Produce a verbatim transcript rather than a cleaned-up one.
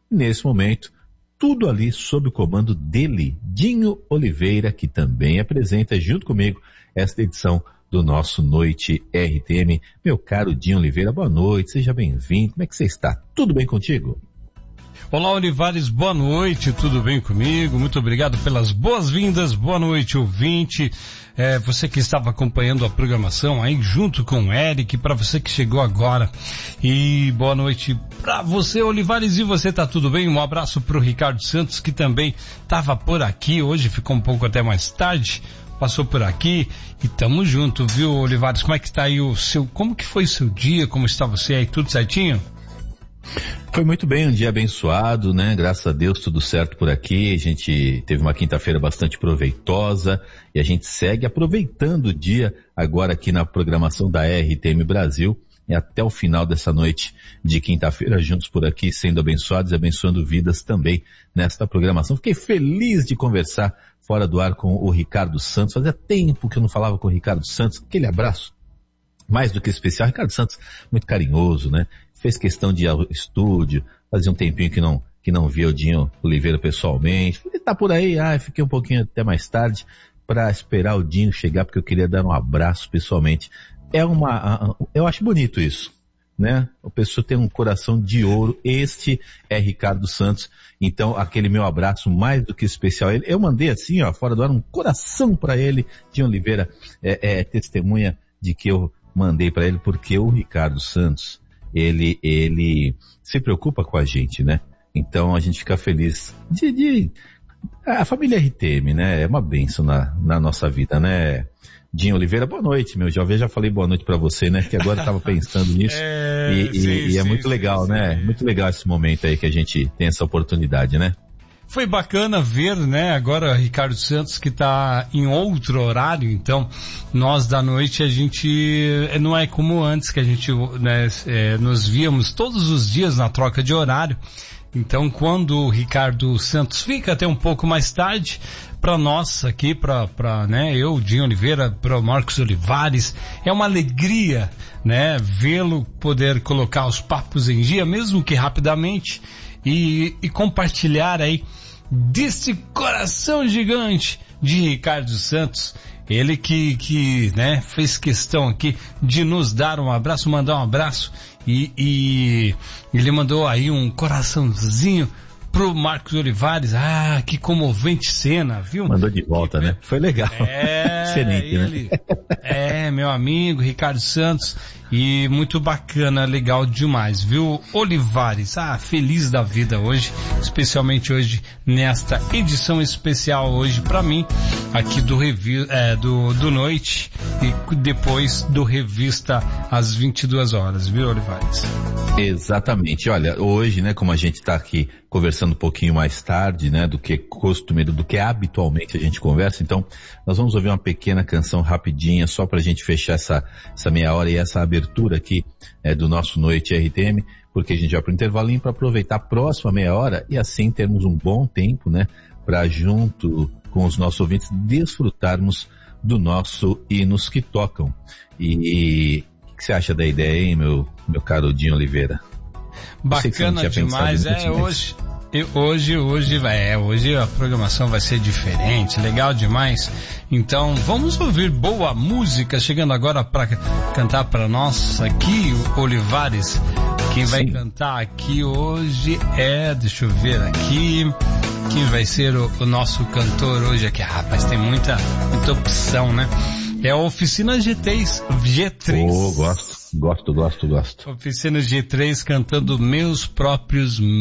nesse momento, tudo ali sob o comando dele, Dinho Oliveira, que também apresenta junto comigo esta edição do nosso Noite R T M. Meu caro Dinho Oliveira, boa noite, seja bem-vindo. Como é que você está? Tudo bem contigo? Olá, Olivares, boa noite, tudo bem comigo? Muito obrigado pelas boas-vindas, boa noite, ouvinte. É, você que estava acompanhando a programação aí junto com o Eric, para você que chegou agora. E boa noite para você, Olivares, e você, tá tudo bem? Um abraço pro Ricardo Santos, que também estava por aqui, hoje ficou um pouco até mais tarde, passou por aqui e tamo junto, viu, Olivares? Como é que tá aí o seu, como que foi o seu dia, como está você aí, tudo certinho? Foi muito bem, um dia abençoado, né? Graças a Deus, tudo certo por aqui. A gente teve uma quinta-feira bastante proveitosa e a gente segue aproveitando o dia agora aqui na programação da R T M Brasil e até o final dessa noite de quinta-feira juntos por aqui, sendo abençoados e abençoando vidas também nesta programação. Fiquei feliz de conversar fora do ar com o Ricardo Santos. Fazia tempo que eu não falava com o Ricardo Santos. Aquele abraço mais do que especial. Ricardo Santos, muito carinhoso, né? Fez questão de ir ao estúdio, fazia um tempinho que não, que não via o Dinho Oliveira pessoalmente. Ele tá por aí, ah, fiquei um pouquinho até mais tarde para esperar o Dinho chegar, porque eu queria dar um abraço pessoalmente. É uma, eu acho bonito isso, né? A pessoa tem um coração de ouro, este é Ricardo Santos, então aquele meu abraço mais do que especial. Eu mandei assim, ó, fora do ar, um coração para ele. Dinho Oliveira é, é testemunha de que eu mandei para ele, porque o Ricardo Santos, ele, ele se preocupa com a gente, né? Então a gente fica feliz de, de... a família R T M, né? É uma bênção na, na nossa vida, né? Dinho Oliveira, boa noite, meu jovem. Já falei boa noite pra você, né? Que agora eu tava pensando nisso. É, e, sim, e, e é sim, muito sim, legal, sim, né? Sim. Muito legal esse momento aí que a gente tem essa oportunidade, né? Foi bacana ver, né, agora Ricardo Santos que está em outro horário, então nós da noite a gente, não é como antes que a gente, né, é, nos víamos todos os dias na troca de horário. Então quando o Ricardo Santos fica até um pouco mais tarde, para nós aqui, para, para, né, eu, Dinho Oliveira, para o Marcos Olivares, é uma alegria, né, vê-lo poder colocar os papos em dia, mesmo que rapidamente, e, e compartilhar aí desse coração gigante de Ricardo Santos, ele que, que, né, fez questão aqui de nos dar um abraço, mandar um abraço, e, e ele mandou aí um coraçãozinho pro Marcos Olivares. Ah, que comovente cena, viu? Mandou de volta, que, né? Foi legal. É, excelente, ele, né? É, meu amigo Ricardo Santos, e muito bacana, legal demais, viu? Olivares, ah, feliz da vida hoje, especialmente hoje, nesta edição especial hoje pra mim, aqui do, revi, é, do, do Noite, e depois do Revista às vinte e duas horas, viu, Olivares? Exatamente. Olha, hoje, né, como a gente tá aqui conversando um pouquinho mais tarde, né, do que costumeiro, do que habitualmente a gente conversa, então nós vamos ouvir uma pequena canção rapidinha, só pra gente fechar essa, essa meia hora e essa abertura aqui é, do nosso Noite R T M, porque a gente vai pro intervalinho para aproveitar a próxima meia hora e assim termos um bom tempo, né, pra junto com os nossos ouvintes desfrutarmos do nosso Hinos que Tocam. E o que você acha da ideia, hein, meu, meu caro Dinho Oliveira? Bacana demais, é, hoje, hoje, hoje, é, hoje a programação vai ser diferente, legal demais. Então vamos ouvir boa música, chegando agora para cantar para nós aqui, o Olivares. Quem vai Sim. cantar aqui hoje é, deixa eu ver aqui, quem vai ser o, o nosso cantor hoje aqui? Ah, rapaz, tem muita, muita opção, né? É a Oficina G três, G três. Oh, gosto, gosto, gosto, gosto. Oficina G três cantando Meus Próprios